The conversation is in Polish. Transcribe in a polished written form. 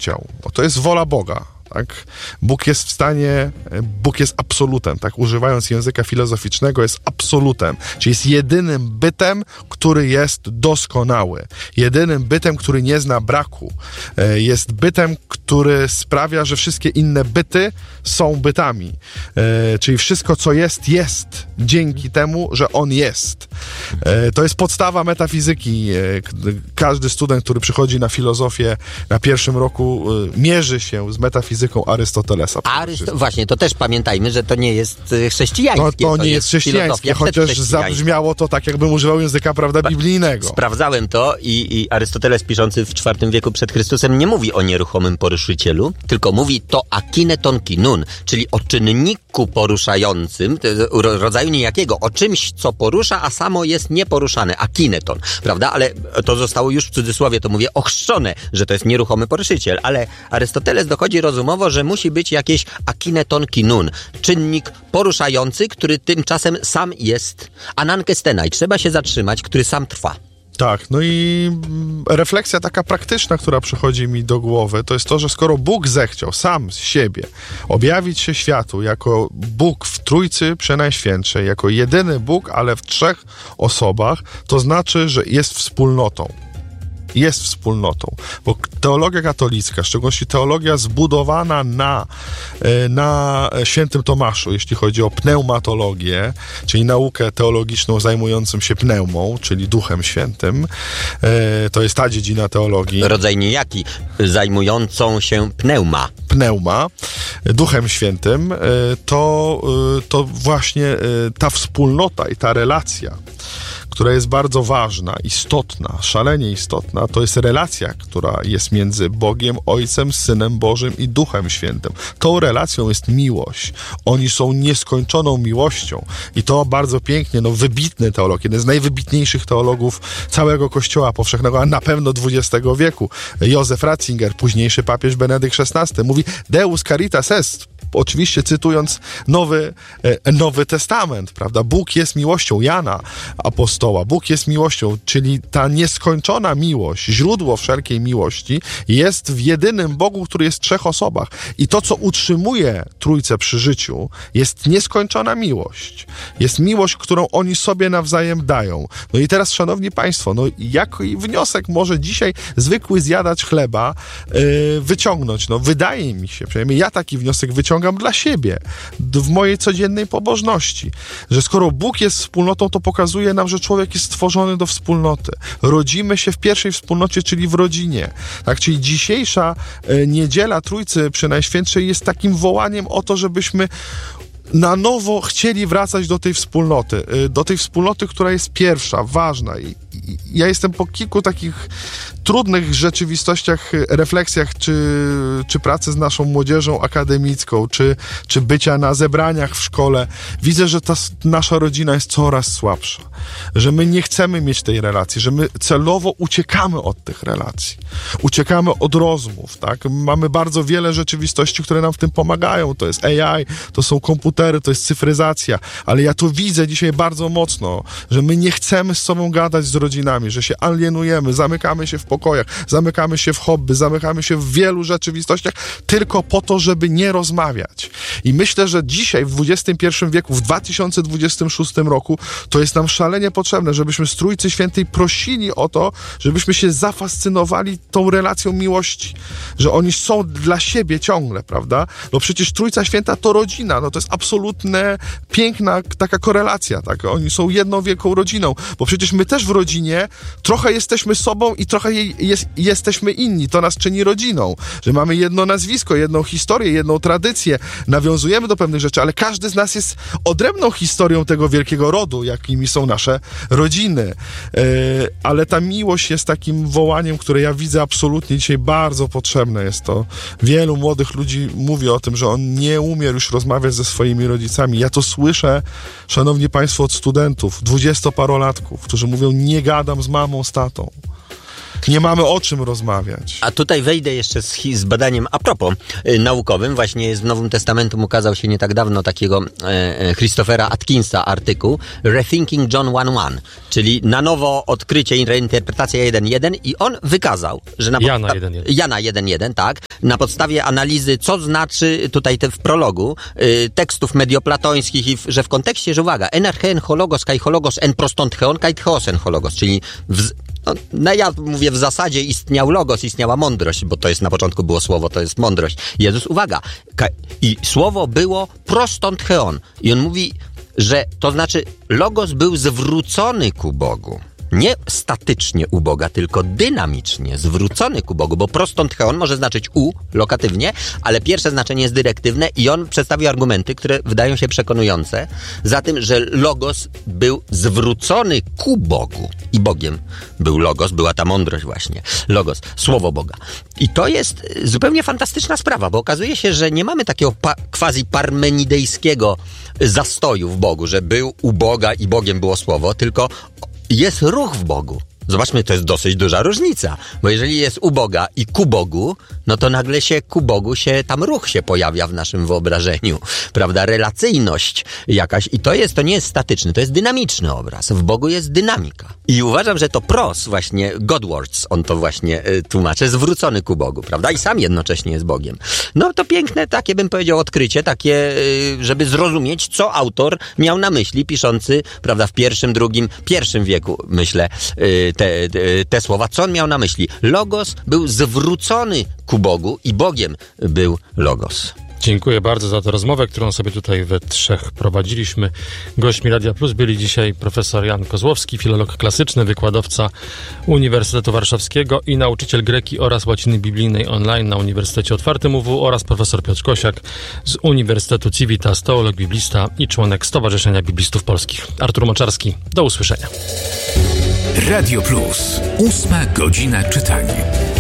zechciał, bo to jest wola Boga, tak? Bóg jest absolutem, tak? Używając języka filozoficznego, jest absolutem, czyli jest jedynym bytem, który jest doskonały, jedynym bytem, który nie zna braku, jest bytem, który sprawia, że wszystkie inne byty są bytami, czyli wszystko, co jest dzięki temu, że on jest. To jest podstawa metafizyki. Każdy student, który przychodzi na filozofię na pierwszym roku, mierzy się z metafizyką Arystotelesa. Właśnie, to też pamiętajmy, że to nie jest chrześcijańskie. To nie jest chrześcijańskie, chociaż zabrzmiało to tak, jakbym używał języka, prawda, biblijnego. Sprawdzałem to i Arystoteles piszący w IV wieku przed Chrystusem nie mówi o nieruchomym poruszycielu, tylko mówi to akineton kinun, czyli o czynniku poruszającym, rodzaju niejakiego, o czymś, co porusza, a samo jest nieporuszane, akineton, prawda? Ale to zostało już w cudzysłowie, to mówię, ochrzczone, że to jest nieruchomy poruszyciel, ale Arystoteles dochodzi rozumowo, że musi być jakieś akineton kinun, czynnik poruszający, który tymczasem sam jest anankestenai, trzeba się zatrzymać, który sam trwa. Tak, no i refleksja taka praktyczna, która przychodzi mi do głowy, to jest to, że skoro Bóg zechciał sam z siebie objawić się światu jako Bóg w Trójcy Przenajświętszej, jako jedyny Bóg, ale w 3 osobach, to znaczy, że jest wspólnotą. Jest wspólnotą, bo teologia katolicka, w szczególności teologia zbudowana na świętym Tomaszu, jeśli chodzi o pneumatologię, czyli naukę teologiczną zajmującą się pneumą, czyli Duchem Świętym, to jest ta dziedzina teologii. Rodzaj niejaki, zajmującą się pneuma, Duchem Świętym, to właśnie ta wspólnota i ta relacja, która jest bardzo ważna, istotna, szalenie istotna, to jest relacja, która jest między Bogiem, Ojcem, Synem Bożym i Duchem Świętym. Tą relacją jest miłość. Oni są nieskończoną miłością. I to bardzo pięknie, wybitny teolog, jeden z najwybitniejszych teologów całego Kościoła Powszechnego, a na pewno XX wieku, Józef Ratzinger, późniejszy papież Benedykt XVI, mówi Deus caritas est, oczywiście cytując Nowy Testament, prawda? Bóg jest miłością, Jana apostoła. Bóg jest miłością, czyli ta nieskończona miłość, źródło wszelkiej miłości jest w jedynym Bogu, który jest w 3 osobach. I to, co utrzymuje Trójcę przy życiu, jest nieskończona miłość. Jest miłość, którą oni sobie nawzajem dają. No i teraz, szanowni państwo, jaki wniosek może dzisiaj zwykły zjadacz chleba wyciągnąć? Wydaje mi się, przynajmniej ja taki wniosek wyciągam dla siebie, w mojej codziennej pobożności, że skoro Bóg jest wspólnotą, to pokazuje nam, że człowiek jest stworzony do wspólnoty. Rodzimy się w pierwszej wspólnocie, czyli w rodzinie. Tak, czyli dzisiejsza niedziela Trójcy Przenajświętszej jest takim wołaniem o to, żebyśmy na nowo chcieli wracać do tej wspólnoty, która jest pierwsza, ważna. I ja jestem po kilku takich trudnych rzeczywistościach, refleksjach, czy pracy z naszą młodzieżą akademicką, czy bycia na zebraniach w szkole. Widzę, że ta nasza rodzina jest coraz słabsza. Że my nie chcemy mieć tej relacji, że my celowo uciekamy od tych relacji. Uciekamy od rozmów, tak? Mamy bardzo wiele rzeczywistości, które nam w tym pomagają. To jest AI, to są komputery, to jest cyfryzacja, ale ja to widzę dzisiaj bardzo mocno, że my nie chcemy z sobą gadać z rodzinami, że się alienujemy, zamykamy się w pokojach, zamykamy się w hobby, zamykamy się w wielu rzeczywistościach tylko po to, żeby nie rozmawiać. I myślę, że dzisiaj w XXI wieku, w 2026 roku, to jest nam szalenie potrzebne, żebyśmy z Trójcy Świętej prosili o to, żebyśmy się zafascynowali tą relacją miłości, że oni są dla siebie ciągle, prawda? No przecież Trójca Święta to rodzina, to jest absolutnie piękna taka korelacja, tak? Oni są jedną wielką rodziną, bo przecież my też w rodzinie trochę jesteśmy sobą i trochę jesteśmy inni. To nas czyni rodziną, że mamy jedno nazwisko, jedną historię, jedną tradycję, nawiązujemy do pewnych rzeczy, ale każdy z nas jest odrębną historią tego wielkiego rodu, jakimi są nasze rodziny. Ale ta miłość jest takim wołaniem, które ja widzę absolutnie dzisiaj bardzo potrzebne jest to. Wielu młodych ludzi mówi o tym, że on nie umie już rozmawiać ze swoimi rodzicami. Ja to słyszę, szanowni państwo, od studentów, 20-parolatków, którzy mówią, nie gadam z mamą, z tatą. Nie mamy o czym rozmawiać. A tutaj wejdę jeszcze z badaniem a propos naukowym. Właśnie z Nowym Testamentem ukazał się nie tak dawno takiego Christophera Atkinsa artykuł Rethinking John 1.1, czyli na nowo odkrycie i reinterpretacja 1.1 i on wykazał, że na Jana 1.1, tak, na podstawie analizy, co znaczy tutaj w prologu tekstów medioplatońskich i że w kontekście, że uwaga, enarchein hologos kai hologos en prostontcheon kai tcheos en hologos, czyli ja mówię, w zasadzie istniał logos, istniała mądrość, bo to jest na początku było słowo, to jest mądrość. Jezus, uwaga, i słowo było prostontcheon. I on mówi, że to znaczy logos był zwrócony ku Bogu. Nie statycznie u Boga, tylko dynamicznie zwrócony ku Bogu, bo prostontcheon może znaczyć lokatywnie, ale pierwsze znaczenie jest dyrektywne i on przedstawił argumenty, które wydają się przekonujące za tym, że logos był zwrócony ku Bogu i Bogiem był logos, była ta mądrość właśnie, logos, słowo Boga. I to jest zupełnie fantastyczna sprawa, bo okazuje się, że nie mamy takiego quasi-parmenidejskiego zastoju w Bogu, że był u Boga i Bogiem było słowo, tylko jest ruch w Bogu. Zobaczmy, to jest dosyć duża różnica, bo jeżeli jest u Boga i ku Bogu, no to nagle się ku Bogu tam ruch się pojawia w naszym wyobrażeniu, prawda, relacyjność jakaś i to nie jest statyczny, to jest dynamiczny obraz, w Bogu jest dynamika. I uważam, że to pros właśnie, Godwords, on to właśnie tłumaczy, zwrócony ku Bogu, prawda, i sam jednocześnie jest Bogiem. No to piękne, takie bym powiedział odkrycie, takie, żeby zrozumieć, co autor miał na myśli, piszący, prawda, w pierwszym wieku, myślę, te słowa, co on miał na myśli. Logos był zwrócony ku Bogu i Bogiem był logos. Dziękuję bardzo za tę rozmowę, którą sobie tutaj we trzech prowadziliśmy. Gośćmi Radia Plus byli dzisiaj profesor Jan Kozłowski, filolog klasyczny, wykładowca Uniwersytetu Warszawskiego i nauczyciel greki oraz łaciny biblijnej online na Uniwersytecie Otwartym UW oraz profesor Piotr Kosiak z Uniwersytetu Civitas, teolog, biblista i członek Stowarzyszenia Biblistów Polskich. Artur Moczarski, do usłyszenia. Radio Plus, 8 godzina czytania.